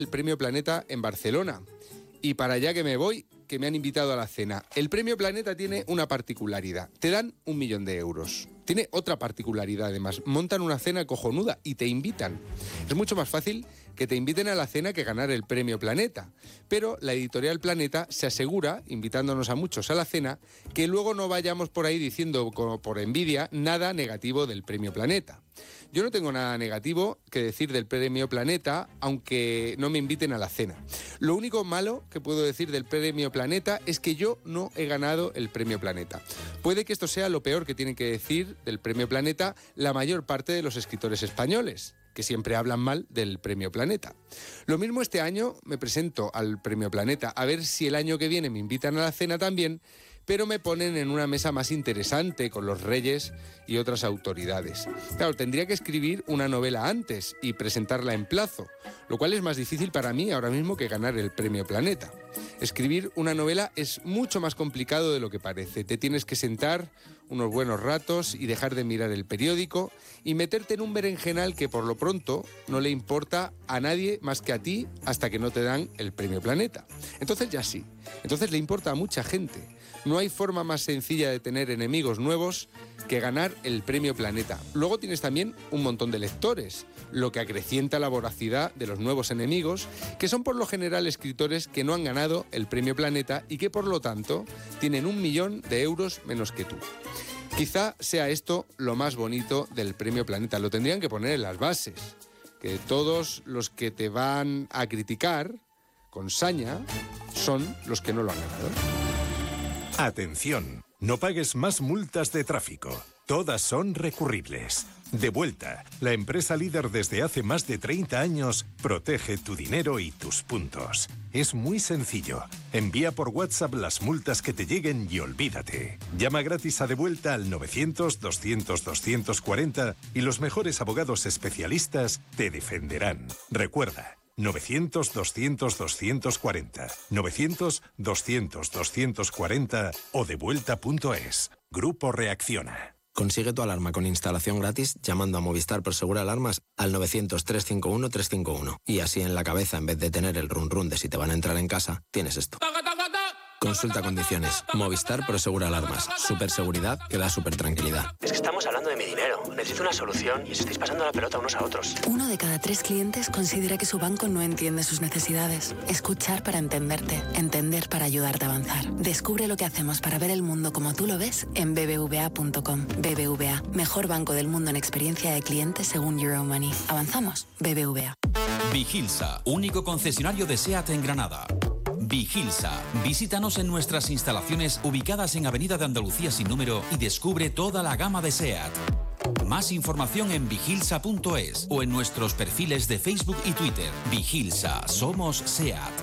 el Premio Planeta en Barcelona. Y para allá que me voy, que me han invitado a la cena. El Premio Planeta tiene una particularidad. Te dan 1 millón de euros. Tiene otra particularidad además. Montan una cena cojonuda y te invitan. Es mucho más fácil que te inviten a la cena que ganar el Premio Planeta. Pero la editorial Planeta se asegura, invitándonos a muchos a la cena, que luego no vayamos por ahí diciendo, como por envidia, nada negativo del Premio Planeta. Yo no tengo nada negativo que decir del Premio Planeta, aunque no me inviten a la cena. Lo único malo que puedo decir del Premio Planeta es que yo no he ganado el Premio Planeta. Puede que esto sea lo peor que tienen que decir del Premio Planeta la mayor parte de los escritores españoles, que siempre hablan mal del Premio Planeta. Lo mismo este año me presento al Premio Planeta, a ver si el año que viene me invitan a la cena también, pero me ponen en una mesa más interesante con los reyes y otras autoridades. Claro, tendría que escribir una novela antes y presentarla en plazo, lo cual es más difícil para mí ahora mismo que ganar el Premio Planeta. Escribir una novela es mucho más complicado de lo que parece. Te tienes que sentar unos buenos ratos y dejar de mirar el periódico y meterte en un berenjenal que por lo pronto no le importa a nadie más que a ti hasta que no te dan el Premio Planeta. Entonces ya sí, entonces le importa a mucha gente. No hay forma más sencilla de tener enemigos nuevos que ganar el Premio Planeta. Luego tienes también un montón de lectores, lo que acrecienta la voracidad de los nuevos enemigos, que son por lo general escritores que no han ganado el Premio Planeta y que por lo tanto tienen 1 millón de euros menos que tú. Quizá sea esto lo más bonito del Premio Planeta. Lo tendrían que poner en las bases, que todos los que te van a criticar con saña son los que no lo han ganado. Atención, no pagues más multas de tráfico. Todas son recurribles. Devuelta, la empresa líder desde hace más de 30 años, protege tu dinero y tus puntos. Es muy sencillo. Envía por WhatsApp las multas que te lleguen y olvídate. Llama gratis a Devuelta al 900-200-240 y los mejores abogados especialistas te defenderán. Recuerda, 900-200-240, 900-200-240 o devuelta.es. Grupo Reacciona. Consigue tu alarma con instalación gratis llamando a Movistar Prosegur Alarmas al 900-351-351. Y así en la cabeza, en vez de tener el run run de si te van a entrar en casa, tienes esto. Consulta condiciones. Movistar Prosegur Alarmas. Super seguridad que da super tranquilidad. Es que estamos hablando de mi dinero. Necesito una solución y os estáis pasando la pelota unos a otros. 1 de cada 3 clientes considera que su banco no entiende sus necesidades. Escuchar para entenderte. Entender para ayudarte a avanzar. Descubre lo que hacemos para ver el mundo como tú lo ves en bbva.com. BBVA. Mejor banco del mundo en experiencia de cliente según Euromoney. Avanzamos. BBVA. Vigilsa. Único concesionario de SEAT en Granada. Vigilsa. Visítanos en nuestras instalaciones ubicadas en Avenida de Andalucía sin número y descubre toda la gama de SEAT. Más información en vigilsa.es o en nuestros perfiles de Facebook y Twitter. Vigilsa. Somos SEAT.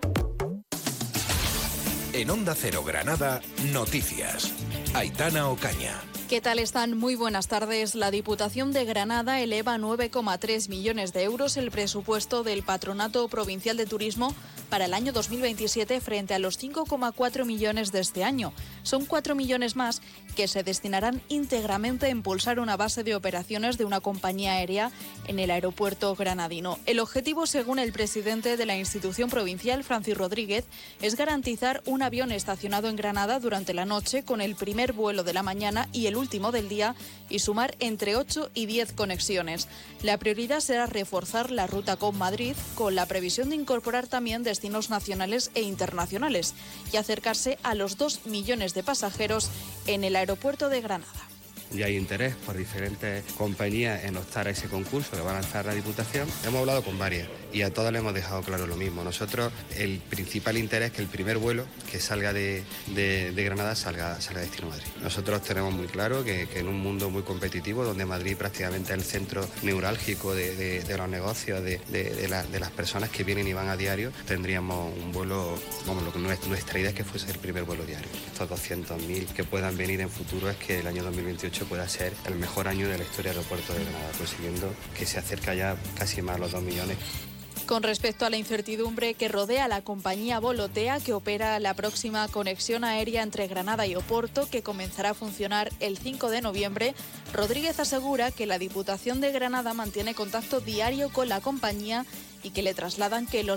En Onda Cero Granada, noticias. Aitana Ocaña. ¿Qué tal están? Muy buenas tardes. La Diputación de Granada eleva a 9,3 millones de euros el presupuesto del Patronato Provincial de Turismo para el año 2027 frente a los 5,4 millones de este año. Son 4 millones más que se destinarán íntegramente a impulsar una base de operaciones de una compañía aérea en el aeropuerto granadino. El objetivo, según el presidente de la institución provincial, Francis Rodríguez, es garantizar un avión estacionado en Granada durante la noche con el primer vuelo de la mañana y el último del día y sumar entre 8 y 10 conexiones. La prioridad será reforzar la ruta con Madrid con la previsión de incorporar también destinos nacionales e internacionales y acercarse a los 2 millones de pasajeros en el aeropuerto de Granada. Y hay interés por diferentes compañías en optar a ese concurso que va a lanzar la Diputación. Hemos hablado con varias y a todas le hemos dejado claro lo mismo. Nosotros, el principal interés es que el primer vuelo que salga de Granada salga destino Madrid. Nosotros tenemos muy claro que en un mundo muy competitivo, donde Madrid prácticamente es el centro neurálgico de los negocios, de las personas que vienen y van a diario, tendríamos un vuelo, lo que nuestra idea es que fuese el primer vuelo diario. Estos 200.000 que puedan venir en futuro es que el año 2028 pueda ser el mejor año de la historia del aeropuerto de Granada, consiguiendo que se acerca ya casi más a los 2 millones. Con respecto a la incertidumbre que rodea a la compañía Volotea, que opera la próxima conexión aérea entre Granada y Oporto, que comenzará a funcionar el 5 de noviembre, Rodríguez asegura que la Diputación de Granada mantiene contacto diario con la compañía y que le trasladan que los